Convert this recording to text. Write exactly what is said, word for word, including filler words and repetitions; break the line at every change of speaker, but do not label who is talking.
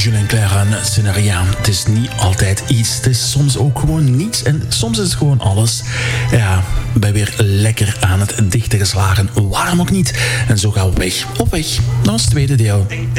Julien Clerc en Scenaria. Het is niet altijd iets, het is soms ook gewoon niets. En soms is het gewoon alles. Ja, ben weer lekker aan het dichten geslagen. Waarom ook niet? En zo gaan we weg. Op weg naar ons tweede deel.